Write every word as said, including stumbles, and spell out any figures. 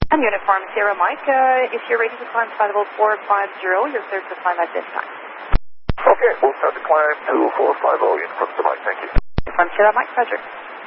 And Uniform Sierra Mike, uh, if you're ready to climb flight level four five zero, you're cleared to climb at this time. Okay, we'll start the climb to four five zero, Uniform Sierra Mike, thank you. Uniform Sierra Mike, Roger.